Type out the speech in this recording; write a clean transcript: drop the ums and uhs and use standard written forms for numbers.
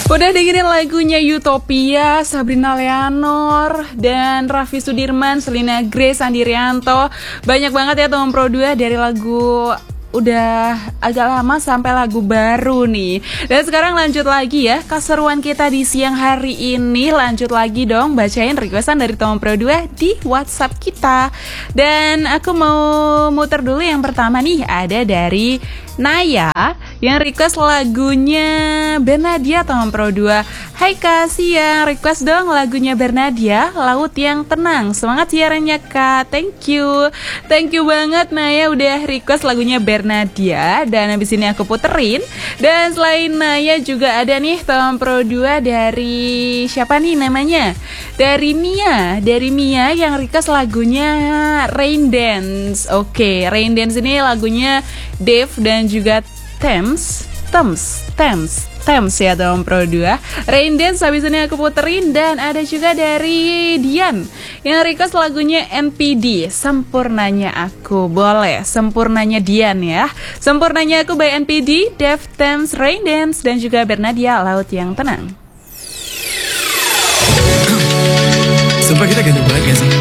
Udah dengerin lagunya Utopia, Sabrina Leonor, dan Raffi Sudirman, Selina Grace, Andi Rianto. Banyak banget ya teman Pro 2 dari lagu udah agak lama sampai lagu baru nih. Dan sekarang lanjut lagi ya keseruan kita di siang hari ini. Lanjut lagi dong bacain requestan dari teman Pro 2 di WhatsApp kita. Dan aku mau muter dulu yang pertama nih, ada dari Naya yang request lagunya Bernadia teman Pro 2. Hai kasih yang request dong lagunya Bernadia, Laut yang Tenang. Semangat siarannya Kak, thank you. Thank you banget Naya udah request lagunya Bernadia. Dan habis ini aku puterin. Dan selain Naya juga ada nih teman Pro 2 dari siapa nih namanya? Dari Mia yang request lagunya Rain Dance. Oke, Rain Dance ini lagunya Dave dan juga Thames ya teman Pro 2. Rain Dance habis ini aku puterin. Dan ada juga dari Dian yang request lagunya NPD, Sempurnanya Aku. Boleh, Sempurnanya Dian ya. Sempurnanya Aku by NPD, Dave, Thames, Rain Dance, dan juga Bernadia, Laut yang Tenang. Sumpah kita ganteng banget gak sih?